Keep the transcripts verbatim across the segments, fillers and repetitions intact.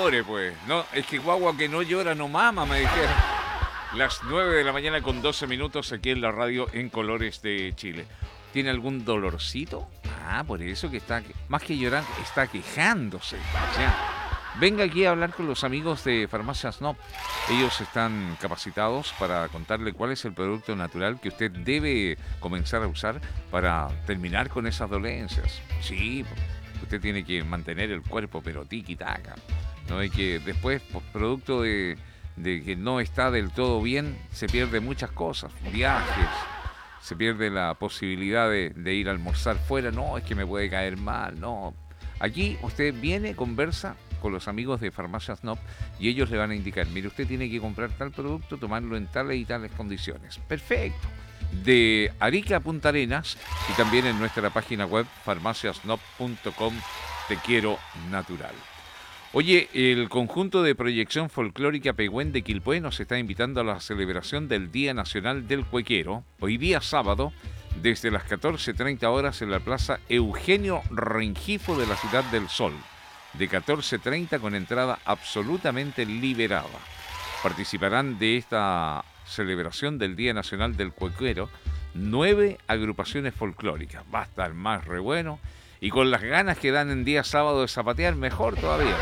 llore, pues. No, es que guagua que no llora no mama, me dijeron. Las nueve de la mañana con doce minutos aquí en la radio en Colores de Chile. ¿Tiene algún dolorcito? Ah, por eso que está, más que llorar, está quejándose. O sea, venga aquí a hablar con los amigos de Farmacias Snob. Ellos están capacitados para contarle cuál es el producto natural que usted debe comenzar a usar para terminar con esas dolencias. Sí, usted tiene que mantener el cuerpo, pero tiki-taka. No hay que después, pues, producto de... de que no está del todo bien, se pierde muchas cosas, viajes, se pierde la posibilidad de, de ir a almorzar fuera, no, es que me puede caer mal, no. Aquí usted viene, conversa con los amigos de Farmacias Snob y ellos le van a indicar, mire, usted tiene que comprar tal producto, tomarlo en tales y tales condiciones. Perfecto. De Arica a Punta Arenas y también en nuestra página web farmacias snob punto com, te quiero natural. Oye, el conjunto de proyección folclórica Pehuen de Quilpué nos está invitando a la celebración del Día Nacional del Cuequero, hoy día sábado, desde las catorce treinta horas en la Plaza Eugenio Rengifo de la Ciudad del Sol, de catorce treinta con entrada absolutamente liberada. Participarán de esta celebración del Día Nacional del Cuequero nueve agrupaciones folclóricas. Va a estar más re bueno. Y con las ganas que dan en día sábado de zapatear, mejor todavía.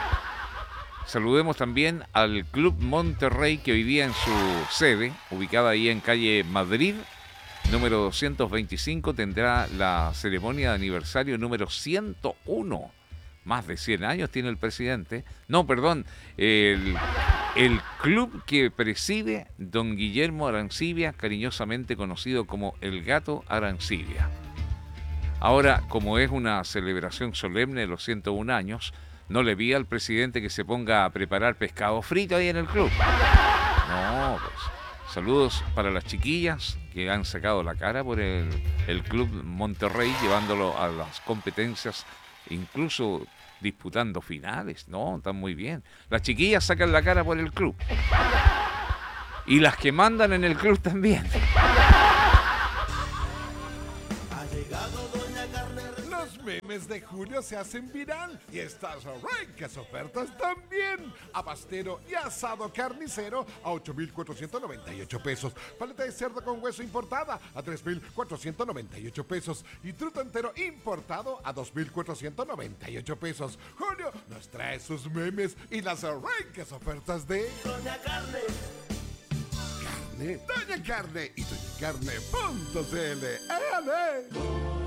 Saludemos también al Club Monterrey, que hoy día en su sede, ubicada ahí en calle Madrid, número doscientos veinticinco, tendrá la ceremonia de aniversario número ciento uno. Más de cien años tiene el presidente. No, perdón, el, el club que preside don Guillermo Arancibia, cariñosamente conocido como el Gato Arancibia. Ahora, como es una celebración solemne de los ciento un años, no le vi al presidente que se ponga a preparar pescado frito ahí en el club. No, pues, saludos para las chiquillas que han sacado la cara por el, el Club Monterrey, llevándolo a las competencias, incluso disputando finales. No, están muy bien. Las chiquillas sacan la cara por el club. Y las que mandan en el club también. Memes de julio se hacen viral y estas ricas ofertas también. Abastero y asado carnicero a ocho mil cuatrocientos noventa y ocho pesos. Paleta de cerdo con hueso importada a tres mil cuatrocientos noventa y ocho pesos. Y truto entero importado a dos mil cuatrocientos noventa y ocho pesos. Julio nos trae sus memes y las ricas ofertas de Doña Carne. Carne, Doña Carne y doña carne punto c l. ¡Ale!